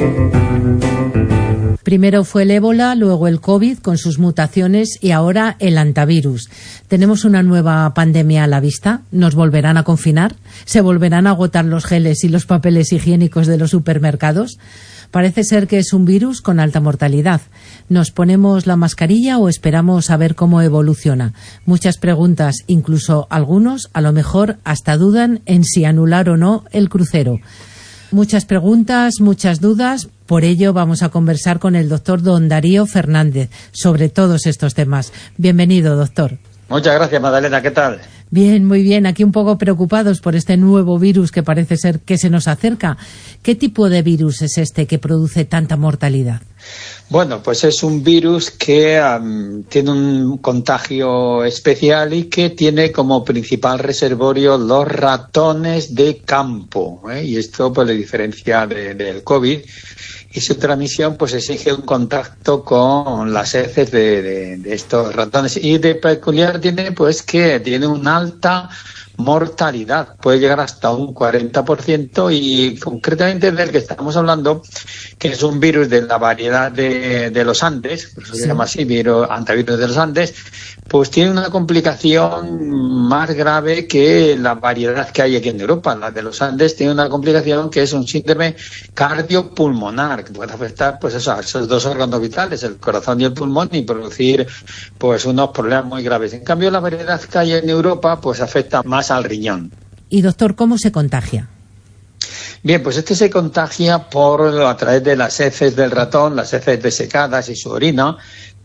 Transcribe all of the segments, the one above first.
Primero fue el ébola, luego el COVID con sus mutaciones y ahora el hantavirus. ¿Tenemos una nueva pandemia a la vista? ¿Nos volverán a confinar? ¿Se volverán a agotar los geles y los papeles higiénicos de los supermercados? Parece ser que es un virus con alta mortalidad. ¿Nos ponemos la mascarilla o esperamos a ver cómo evoluciona? Muchas preguntas, incluso algunos a lo mejor hasta dudan en si anular o no el crucero. Muchas preguntas, muchas dudas. Por ello vamos a conversar con el doctor don Darío Fernández sobre todos estos temas. Bienvenido, doctor. Muchas gracias, Magdalena. ¿Qué tal? Bien, muy bien. Aquí un poco preocupados por este nuevo virus que parece ser que se nos acerca. ¿Qué tipo de virus es este que produce tanta mortalidad? Bueno, pues es un virus que tiene un contagio especial y que tiene como principal reservorio los ratones de campo, y esto pues le diferencia del COVID. Y su transmisión pues exige un contacto con las heces de estos ratones. Y de peculiar tiene pues que tiene una alta mortalidad, puede llegar hasta un 40%, y concretamente del que estamos hablando, que es un virus de la variedad de los Andes, por eso se llama así, hantavirus de los Andes, pues tiene una complicación más grave que la variedad que hay aquí en Europa. La de los Andes tiene una complicación que es un síndrome cardiopulmonar, que puede afectar pues eso, a esos dos órganos vitales, el corazón y el pulmón, y producir pues unos problemas muy graves. En cambio, la variedad que hay en Europa pues afecta más al riñón. Y doctor, ¿cómo se contagia? Bien, pues este se contagia a través de las heces del ratón, las heces desecadas y su orina,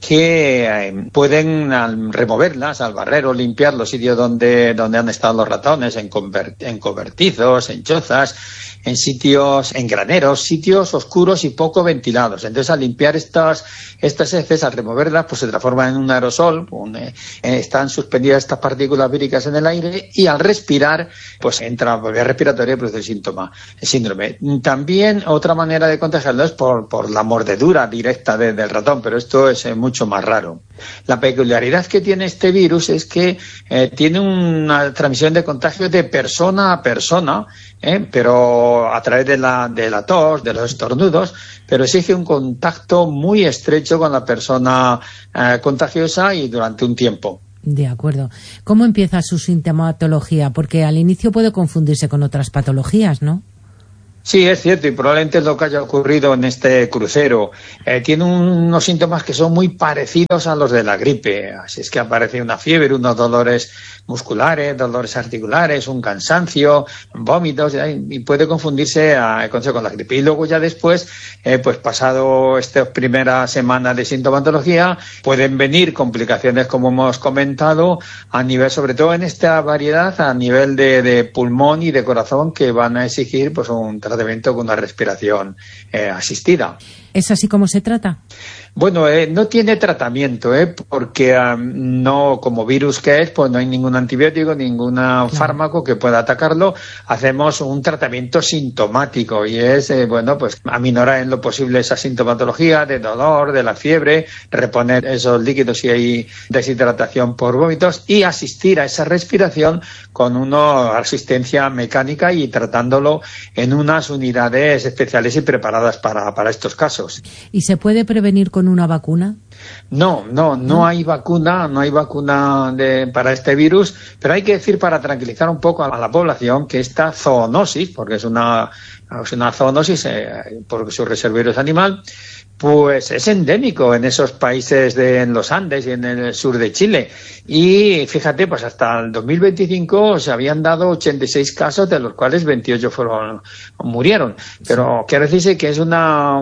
que pueden, al removerlas, al barrer o limpiar los sitios donde han estado los ratones, en cobertizos, en chozas, en sitios, en graneros, sitios oscuros y poco ventilados. Entonces, al limpiar estas heces, al removerlas, pues se transforman en un aerosol, están suspendidas estas partículas víricas en el aire, y al respirar, pues entra por vía respiratoria y produce el síndrome. También otra manera de contagiarlo es por la mordedura directa del ratón, pero esto es mucho más raro. La peculiaridad que tiene este virus es que tiene una transmisión de contagio de persona a persona, pero a través de la tos, de los estornudos, pero exige un contacto muy estrecho con la persona contagiosa y durante un tiempo. De acuerdo. ¿Cómo empieza su sintomatología? Porque al inicio puede confundirse con otras patologías, ¿no? Sí, es cierto, y probablemente es lo que haya ocurrido en este crucero. Tiene unos síntomas que son muy parecidos a los de la gripe. Así es que aparece una fiebre, unos dolores musculares, dolores articulares, un cansancio, vómitos, y puede confundirse con la gripe. Y luego ya después, pues pasado estas primeras semanas de sintomatología, pueden venir complicaciones, como hemos comentado, a nivel, sobre todo en esta variedad, a nivel de pulmón y de corazón, que van a exigir pues un tratamiento con una respiración asistida. ¿Es así como se trata? Bueno, no tiene tratamiento, porque no, como virus que es, pues no hay ningún antibiótico, ningún fármaco que pueda atacarlo. Hacemos un tratamiento sintomático y es, pues aminorar en lo posible esa sintomatología de dolor, de la fiebre, reponer esos líquidos si hay deshidratación por vómitos, y asistir a esa respiración con una asistencia mecánica y tratándolo en unas unidades especiales y preparadas para estos casos. ¿Y se puede prevenir con una vacuna? No hay vacuna, para este virus, pero hay que decir, para tranquilizar un poco a la población, que esta zoonosis, porque es una zoonosis, porque su reservorio es animal, pues es endémico en esos países en los Andes y en el sur de Chile. Y fíjate, pues hasta el 2025 se habían dado 86 casos, de los cuales 28 murieron. Pero quiero decirse que es una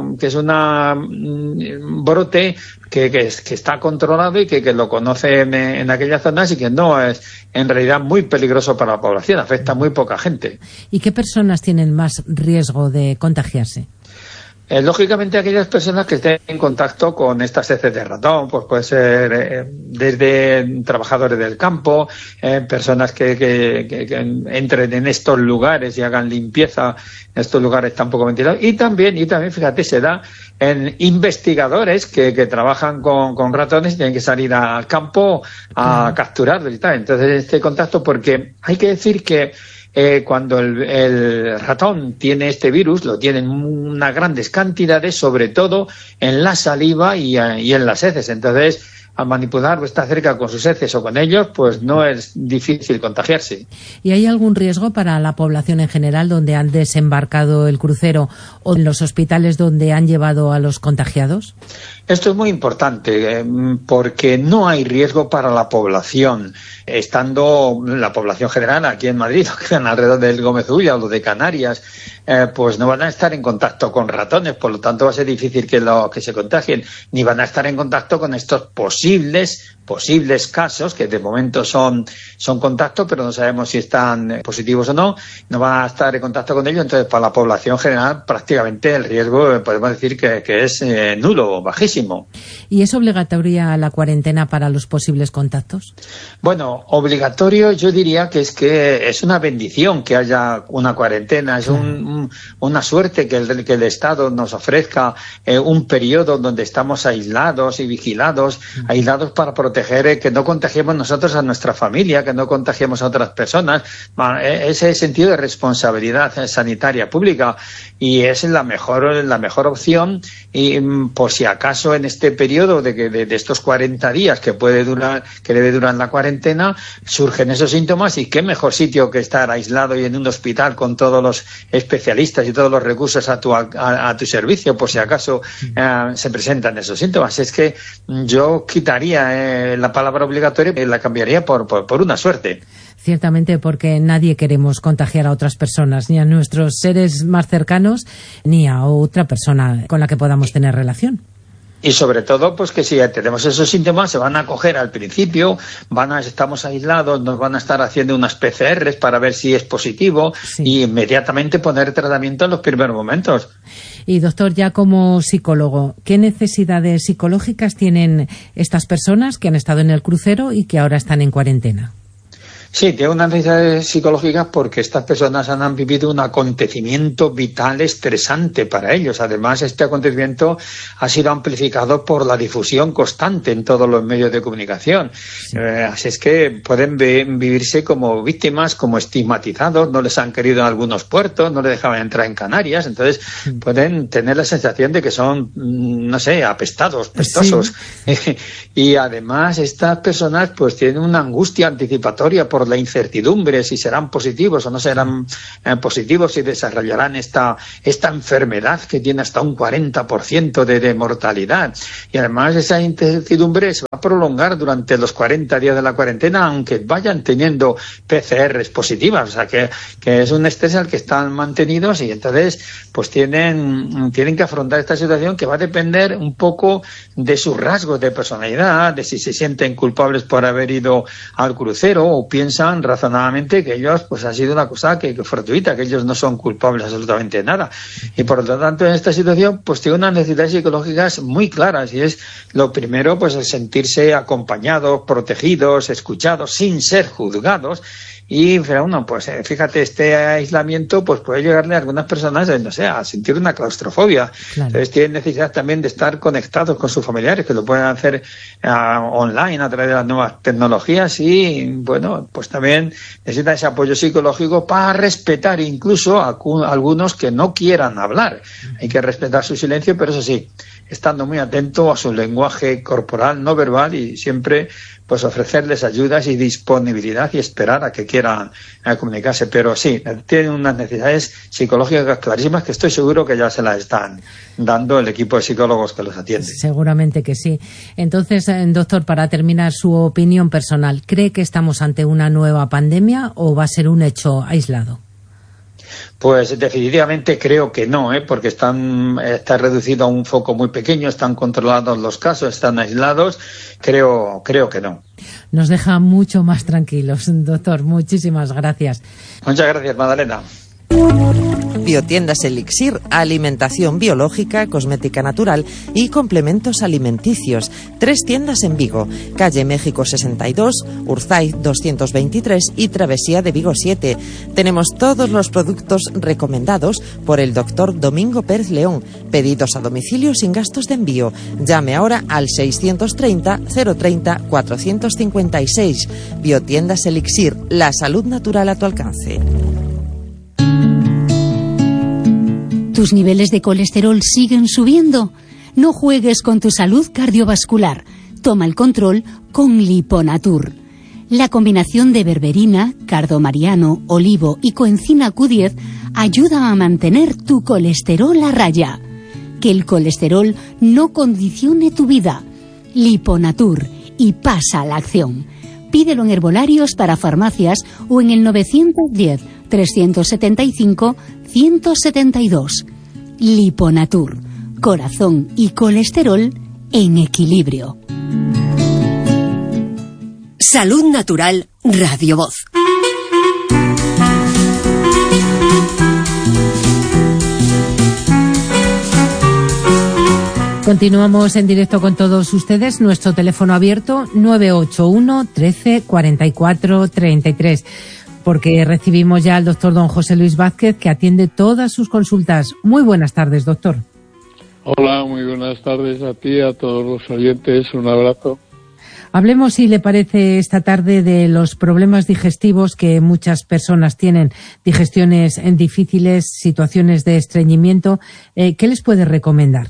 brote que está controlado y que lo conocen en aquellas zonas, y que no es en realidad muy peligroso para la población, afecta a muy poca gente. ¿Y qué personas tienen más riesgo de contagiarse? Lógicamente, aquellas personas que estén en contacto con estas heces de ratón, pues puede ser desde trabajadores del campo, personas que entren en estos lugares y hagan limpieza en estos lugares tan poco ventilados, y también, fíjate, se da en investigadores que trabajan con ratones y tienen que salir al campo a capturarlos y tal. Entonces, este contacto, porque hay que decir que cuando el ratón tiene este virus, lo tiene en unas grandes cantidades, sobre todo en la saliva y en las heces. Entonces, al manipular o estar cerca con sus heces o con ellos, pues no es difícil contagiarse. ¿Y hay algún riesgo para la población en general donde han desembarcado el crucero o en los hospitales donde han llevado a los contagiados? Esto es muy importante porque no hay riesgo para la población. Estando la población general aquí en Madrid, que están alrededor del Gómez Ulla o de Canarias, pues no van a estar en contacto con ratones, por lo tanto va a ser difícil que se contagien, ni van a estar en contacto con estos posibles casos, que de momento son contacto, pero no sabemos si están positivos o no van a estar en contacto con ellos. Entonces, para la población general, prácticamente el riesgo podemos decir que es nulo, bajísimo. ¿Y es obligatoria la cuarentena para los posibles contactos? Bueno, obligatorio yo diría que es una bendición que haya una cuarentena, es una suerte que el Estado nos ofrezca un periodo donde estamos aislados y vigilados, aislados para proteger que no contagiemos nosotros a nuestra familia, que no contagiemos a otras personas. Ese sentido de responsabilidad sanitaria pública, y es la mejor opción. Y por si acaso en este periodo de estos 40 días que debe durar la cuarentena, surgen esos síntomas, y qué mejor sitio que estar aislado y en un hospital con todos los especialistas y todos los recursos a tu servicio, por si acaso se presentan esos síntomas. Es que yo quitaría la palabra obligatoria y la cambiaría por una suerte. Ciertamente, porque nadie queremos contagiar a otras personas, ni a nuestros seres más cercanos, ni a otra persona con la que podamos tener relación. Y sobre todo, pues que si tenemos esos síntomas, se van a coger al principio, estamos aislados, nos van a estar haciendo unas PCRs para ver si es positivo, y inmediatamente poner tratamiento en los primeros momentos. Y doctor, ya como psicólogo, ¿qué necesidades psicológicas tienen estas personas que han estado en el crucero y que ahora están en cuarentena? Sí, tiene unas necesidades psicológicas porque estas personas han vivido un acontecimiento vital estresante para ellos. Además, este acontecimiento ha sido amplificado por la difusión constante en todos los medios de comunicación. Sí. Así es que pueden vivirse como víctimas, como estigmatizados, no les han querido en algunos puertos, no les dejaban entrar en Canarias, entonces pueden tener la sensación de que son, no sé, apestados, pestosos. Sí. Y además estas personas pues tienen una angustia anticipatoria por la incertidumbre si serán positivos o no serán positivos, si desarrollarán esta enfermedad que tiene hasta un 40% de mortalidad. Y además esa incertidumbre se va a prolongar durante los 40 días de la cuarentena, aunque vayan teniendo PCRs positivas. O sea que es un estrés al que están mantenidos, y entonces pues tienen que afrontar esta situación que va a depender un poco de sus rasgos de personalidad, de si se sienten culpables por haber ido al crucero o piensan razonadamente que ellos pues ha sido una cosa que fortuita, que ellos no son culpables absolutamente de nada. Y por lo tanto en esta situación pues tiene unas necesidades psicológicas muy claras, y es lo primero pues el sentirse acompañados, protegidos, escuchados, sin ser juzgados. Y bueno, pues fíjate, este aislamiento pues puede llegarle a algunas personas, no sé, a sentir una claustrofobia. Claro. Entonces tienen necesidad también de estar conectados con sus familiares, que lo pueden hacer online a través de las nuevas tecnologías, y bueno, pues también necesitan ese apoyo psicológico para respetar incluso a algunos que no quieran hablar. Hay que respetar su silencio, pero eso sí, estando muy atento a su lenguaje corporal no verbal, y siempre pues ofrecerles ayudas y disponibilidad y esperar a que quieran comunicarse. Pero sí, tienen unas necesidades psicológicas clarísimas que estoy seguro que ya se las están dando el equipo de psicólogos que los atiende. Seguramente que sí. Entonces, doctor, para terminar, su opinión personal, ¿cree que estamos ante una nueva pandemia o va a ser un hecho aislado? Pues definitivamente creo que no, porque está reducido a un foco muy pequeño, están controlados los casos, están aislados. Creo que no. Nos deja mucho más tranquilos, doctor. Muchísimas gracias. Muchas gracias, Magdalena. Biotiendas Elixir, alimentación biológica, cosmética natural y complementos alimenticios. 3 tiendas en Vigo, calle México 62, Urzaiz 223 y Travesía de Vigo 7. Tenemos todos los productos recomendados por el doctor Domingo Pérez León. Pedidos a domicilio sin gastos de envío. Llame ahora al 630 030 456. Biotiendas Elixir, la salud natural a tu alcance. ¿Tus niveles de colesterol siguen subiendo? No juegues con tu salud cardiovascular. Toma el control con Liponatur. La combinación de berberina, cardomariano, olivo y coenzima Q10 ayuda a mantener tu colesterol a raya. Que el colesterol no condicione tu vida. Liponatur, y pasa a la acción. Pídelo en herbolarios para farmacias o en el 910-375-172. Liponatur, corazón y colesterol en equilibrio. Salud Natural, Radio Voz. Continuamos en directo con todos ustedes. Nuestro teléfono abierto 981 13 44 33. Porque recibimos ya al doctor don José Luis Vázquez, que atiende todas sus consultas. Muy buenas tardes, doctor. Hola, muy buenas tardes a ti, a todos los oyentes. Un abrazo. Hablemos, si le parece, esta tarde de los problemas digestivos que muchas personas tienen, digestiones difíciles, situaciones de estreñimiento. ¿Qué les puede recomendar?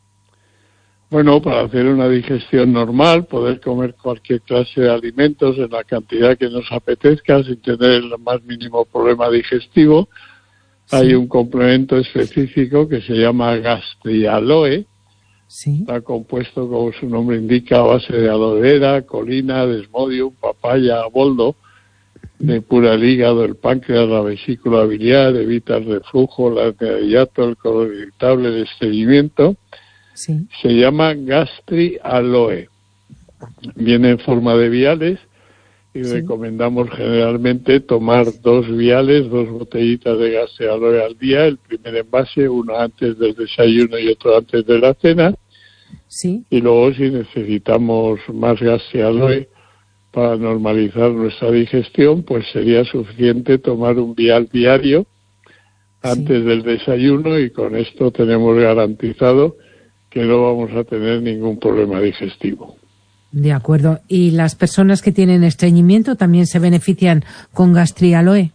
Bueno, para hacer una digestión normal, poder comer cualquier clase de alimentos en la cantidad que nos apetezca sin tener el más mínimo problema digestivo. Sí. Hay un complemento específico que se llama Gastrialoe. Sí. Está compuesto, como su nombre indica, a base de aloe vera, colina, desmodium, papaya, boldo, depura el hígado, el páncreas, la vesícula biliar, evita el reflujo, el hernia de hiato, el colon irritable, el estreñimiento. Sí. Se llama Gastrialoe. Viene en forma de viales y recomendamos generalmente tomar 2 viales, 2 botellitas de Gastrialoe al día, el primer envase, uno antes del desayuno y otro antes de la cena. Sí. Y luego, si necesitamos más Gastrialoe para normalizar nuestra digestión, pues sería suficiente tomar un vial diario antes del desayuno, y con esto tenemos garantizado que no vamos a tener ningún problema digestivo. De acuerdo. ¿Y las personas que tienen estreñimiento también se benefician con Gastrialoe?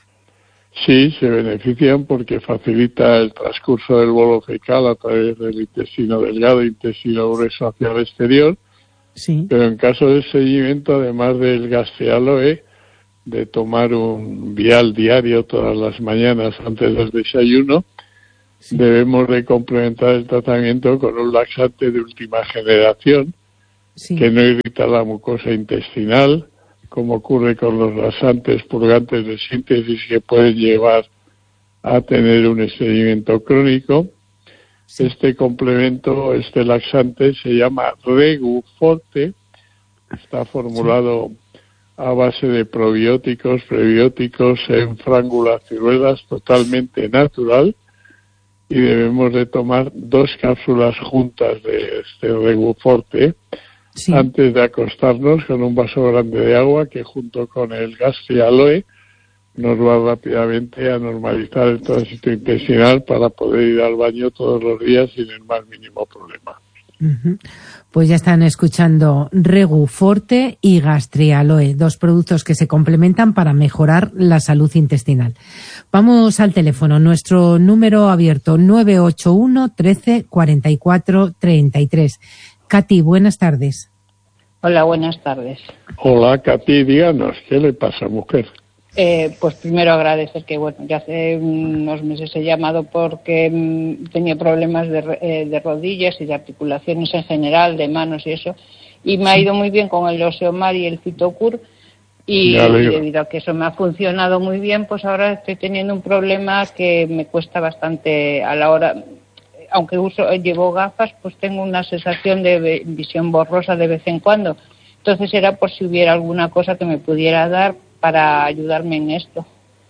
Sí, se benefician porque facilita el transcurso del bolo fecal a través del intestino delgado e intestino grueso hacia el exterior. Sí. Pero en caso de estreñimiento, además del Gastrialoe, de tomar un vial diario todas las mañanas antes del desayuno, sí, debemos de complementar el tratamiento con un laxante de última generación, sí, que no irrita la mucosa intestinal, como ocurre con los laxantes purgantes de síntesis que pueden llevar a tener un estreñimiento crónico. Sí. Este complemento, este laxante, se llama Reguforte. Está formulado a base de probióticos, prebióticos en frangulaciruelas, totalmente natural, y debemos de tomar 2 cápsulas juntas de este Reguforte, sí, antes de acostarnos, con un vaso grande de agua, que junto con el Gastrialoe nos va rápidamente a normalizar el tránsito intestinal para poder ir al baño todos los días sin el más mínimo problema. Uh-huh. Pues ya están escuchando Reguforte y Gastrialoe, 2 productos que se complementan para mejorar la salud intestinal. Vamos al teléfono, nuestro número abierto 981 13 44 33. Katy, buenas tardes. Hola, buenas tardes. Hola, Katy, díganos, ¿qué le pasa, mujer? Pues primero agradecer que, bueno, ya hace unos meses he llamado porque tenía problemas de rodillas y de articulaciones en general, de manos y eso, y me ha ido muy bien con el Osteomar y el Fitocur, y debido a que eso me ha funcionado muy bien, pues ahora estoy teniendo un problema que me cuesta bastante a la hora, aunque llevo gafas, pues tengo una sensación de visión borrosa de vez en cuando. Entonces era por si hubiera alguna cosa que me pudiera dar para ayudarme en esto.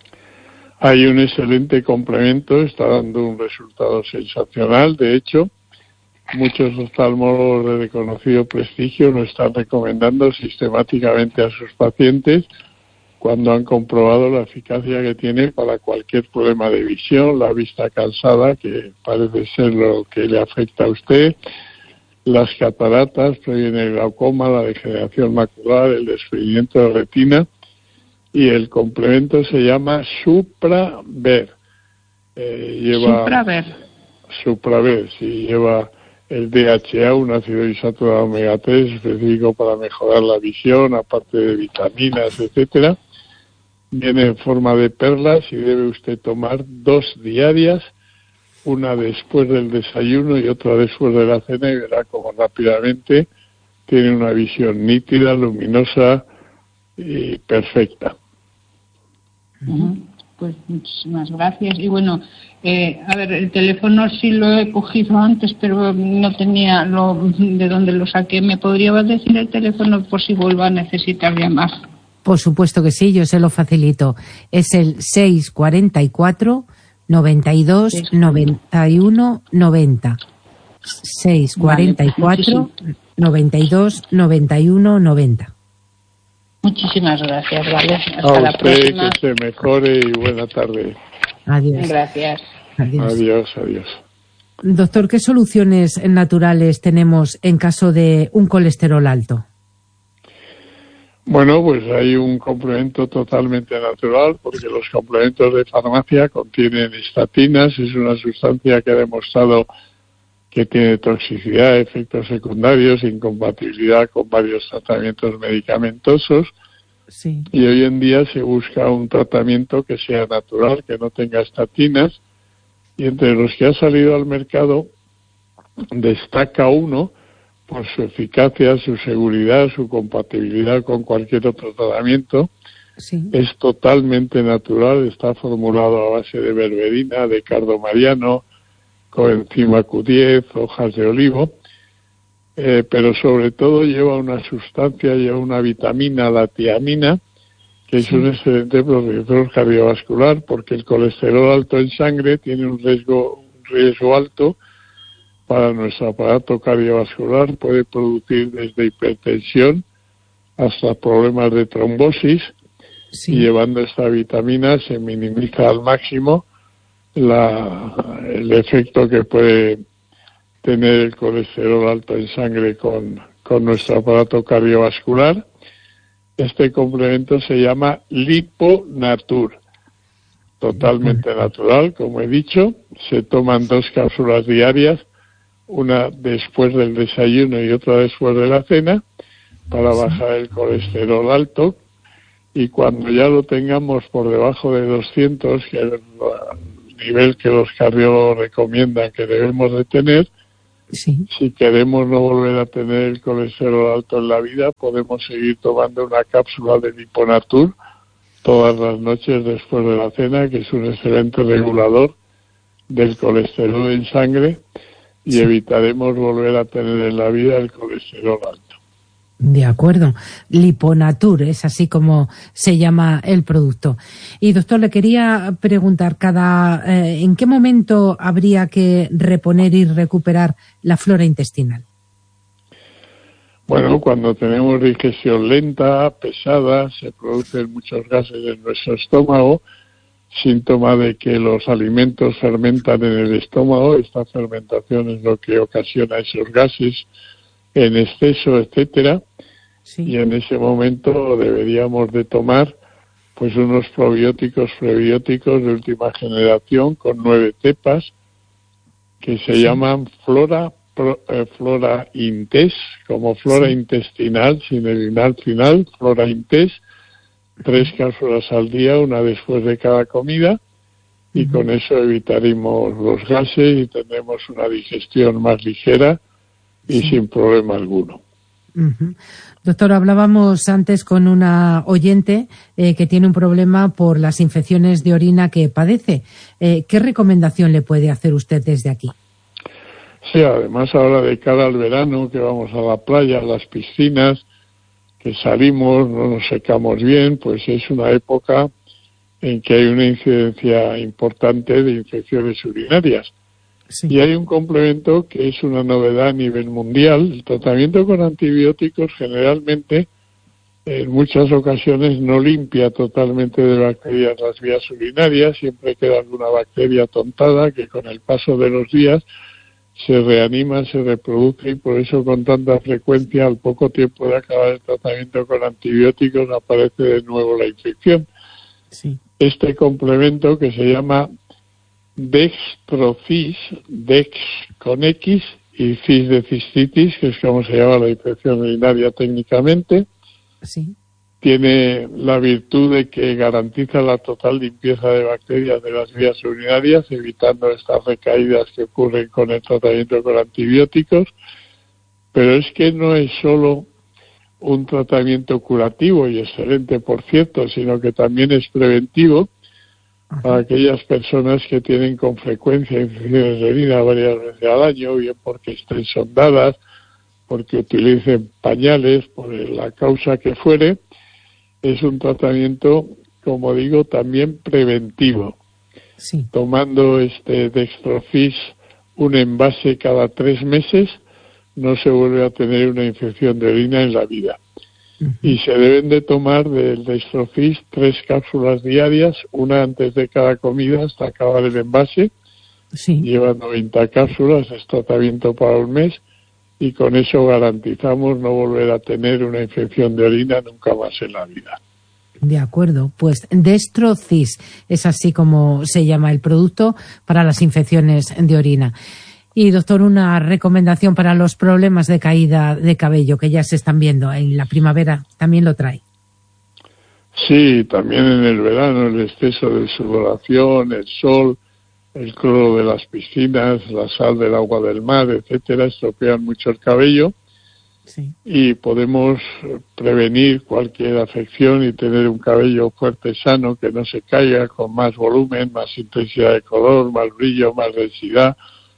Hay un excelente complemento, está dando un resultado sensacional. De hecho, muchos oftalmólogos de reconocido prestigio lo están recomendando sistemáticamente a sus pacientes cuando han comprobado la eficacia que tiene para cualquier problema de visión, la vista cansada, que parece ser lo que le afecta a usted, las cataratas, previene el glaucoma, la degeneración macular, el desprendimiento de retina, y el complemento se llama Supraver. lleva Supraver, sí, lleva el DHA, un ácido insaturado omega 3 específico para mejorar la visión, aparte de vitaminas, etcétera. Viene en forma de perlas y debe usted tomar 2 diarias, una después del desayuno y otra después de la cena, y verá cómo rápidamente tiene una visión nítida, luminosa y perfecta. Pues muchísimas gracias. Y bueno, a ver, el teléfono sí lo he cogido antes, pero no tenía de dónde lo saqué. ¿Me podría decir el teléfono por si vuelvo a necesitar llamar? Por supuesto que sí, yo se lo facilito. Es el 644 92 91 90. 644 92 91 90. Muchísimas gracias, vale. Hasta la próxima. Que se mejore y buena tarde. Adiós. Gracias. Adiós. Doctor, ¿qué soluciones naturales tenemos en caso de un colesterol alto? Bueno, pues hay un complemento totalmente natural, porque los complementos de farmacia contienen estatinas, es una sustancia que ha demostrado que tiene toxicidad, efectos secundarios, incompatibilidad con varios tratamientos medicamentosos. Sí. Y hoy en día se busca un tratamiento que sea natural, que no tenga estatinas, y entre los que ha salido al mercado destaca uno por su eficacia, su seguridad, su compatibilidad con cualquier otro tratamiento. Sí. Es totalmente natural, está formulado a base de berberina, de cardomariano, coenzima Q10, hojas de olivo, pero sobre todo lleva una sustancia, lleva una vitamina, la tiamina, que es un excelente protector cardiovascular, porque el colesterol alto en sangre tiene un riesgo alto para nuestro aparato cardiovascular, puede producir desde hipertensión hasta problemas de trombosis, y llevando esta vitamina se minimiza al máximo el efecto que puede tener el colesterol alto en sangre con nuestro aparato cardiovascular. Este complemento se llama Liponatur, totalmente natural, como he dicho. Se toman 2 cápsulas diarias, una después del desayuno y otra después de la cena, para bajar el colesterol alto, y cuando ya lo tengamos por debajo de 200, que es el nivel que los cardiólogos recomiendan que debemos de tener, si queremos no volver a tener el colesterol alto en la vida, podemos seguir tomando una cápsula de Liponatur todas las noches después de la cena, que es un excelente regulador del colesterol en sangre, y evitaremos volver a tener en la vida el colesterol alto. De acuerdo. Liponatur, es así como se llama el producto. Y doctor, le quería preguntar, ¿en qué momento habría que reponer y recuperar la flora intestinal? Bueno, cuando tenemos digestión lenta, pesada, se producen muchos gases en nuestro estómago, síntoma de que los alimentos fermentan en el estómago. Esta fermentación es lo que ocasiona esos gases en exceso, etcétera. Y en ese momento deberíamos de tomar pues unos probióticos, prebióticos de última generación con 9 cepas que se llaman Flora Intest, como flora intestinal, sin el inal final, Flora Intest, 3 cápsulas al día, una después de cada comida, y con eso evitaremos los gases y tendremos una digestión más ligera y sin problema alguno. Doctor, hablábamos antes con una oyente que tiene un problema por las infecciones de orina que padece. ¿Qué recomendación le puede hacer usted desde aquí? Sí, además ahora de cara al verano, que vamos a la playa, a las piscinas, que salimos, no nos secamos bien, pues es una época en que hay una incidencia importante de infecciones urinarias. Y hay un complemento que es una novedad a nivel mundial. El tratamiento con antibióticos generalmente, en muchas ocasiones, no limpia totalmente de bacterias las vías urinarias. Siempre queda alguna bacteria tontada que con el paso de los días se reanima, se reproduce, y por eso con tanta frecuencia, al poco tiempo de acabar el tratamiento con antibióticos, aparece de nuevo la infección. Este complemento, que se llama Dextrocis, Dex con X y cis de cistitis, que es como se llama la infección urinaria técnicamente. Sí. Tiene la virtud de que garantiza la total limpieza de bacterias de las vías urinarias, evitando estas recaídas que ocurren con el tratamiento con antibióticos. Pero es que no es solo un tratamiento curativo, y excelente por cierto, sino que también es preventivo para aquellas personas que tienen con frecuencia infecciones de orina varias veces al año, bien porque estén sondadas, porque utilicen pañales, por la causa que fuere. Es un tratamiento, como digo, también preventivo. Sí. Tomando este Dextrocis, un envase cada 3 meses, no se vuelve a tener una infección de orina en la vida. Y se deben de tomar del Dextrocis 3 cápsulas diarias, una antes de cada comida hasta acabar el envase. Sí. Llevan 90 cápsulas, es tratamiento para un mes, y con eso garantizamos no volver a tener una infección de orina nunca más en la vida. De acuerdo, pues Dextrocis es así como se llama el producto para las infecciones de orina. Y doctor, una recomendación para los problemas de caída de cabello que ya se están viendo en la primavera, ¿también lo trae? Sí, también en el verano el exceso de sudoración, el sol, el cloro de las piscinas, la sal del agua del mar, etcétera, estropean mucho el cabello. Sí. Y podemos prevenir cualquier afección y tener un cabello fuerte, sano, que no se caiga, con más volumen, más intensidad de color, más brillo, más densidad.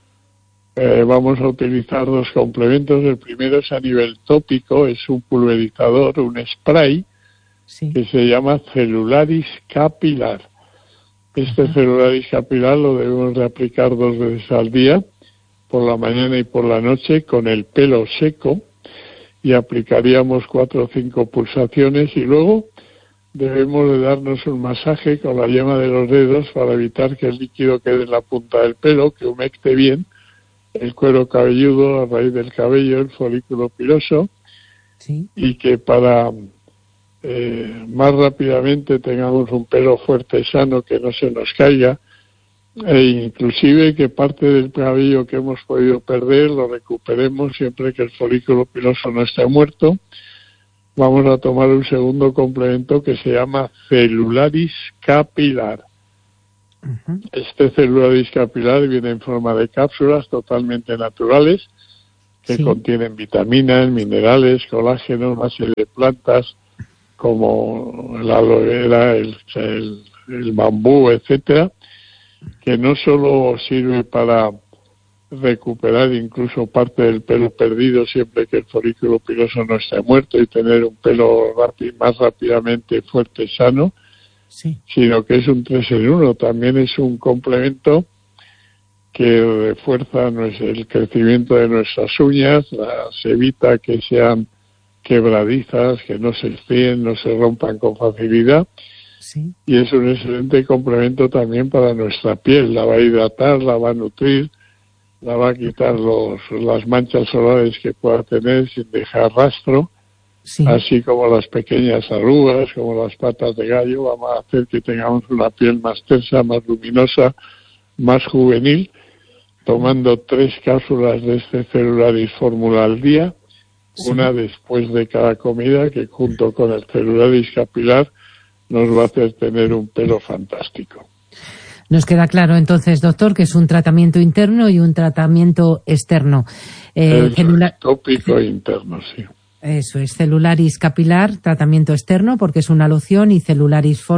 Vamos a utilizar 2 complementos. El primero es a nivel tópico, es un pulverizador, un spray, Sí. que se llama Celularis Capilar. Este Celularis Capilar lo debemos de aplicar 2 veces al día, por la mañana y por la noche, con el pelo seco, y aplicaríamos 4 o 5 pulsaciones, y luego debemos de darnos un masaje con la yema de los dedos para evitar que el líquido quede en la punta del pelo, que humecte bien el cuero cabelludo, a raíz del cabello, el folículo piloso, Sí. y que para más rápidamente tengamos un pelo fuerte, sano, que no se nos caiga, e inclusive que parte del cabello que hemos podido perder lo recuperemos siempre que el folículo piloso no esté muerto. Vamos a tomar un segundo complemento que se llama Celularis Capilar. Este Celularis Capilar viene en forma de cápsulas totalmente naturales que contienen vitaminas, minerales, colágeno, una serie de plantas como la aloe vera, el bambú, etcétera, que no solo sirve para recuperar incluso parte del pelo perdido siempre que el folículo piloso no esté muerto y tener un pelo más rápidamente fuerte y sano, sino que es un 3 en 1. También es un complemento que refuerza el crecimiento de nuestras uñas, las evita que sean quebradizas, que no se estríen, no se rompan con facilidad. Y es un excelente complemento también para nuestra piel. La va a hidratar, la va a nutrir, la va a quitar las manchas solares que pueda tener sin dejar rastro, así como las pequeñas arrugas, como las patas de gallo. Vamos a hacer que tengamos una piel más tersa, más luminosa, más juvenil, tomando 3 cápsulas de este Celularis Fórmula al día, una después de cada comida, que junto con el Celularis Capilar nos va a hacer tener un pelo fantástico. Nos queda claro entonces, doctor, que es un tratamiento interno y un tratamiento externo. Tópico e interno, sí. Eso es, Celularis Capilar, tratamiento externo, porque es una loción, y Celularis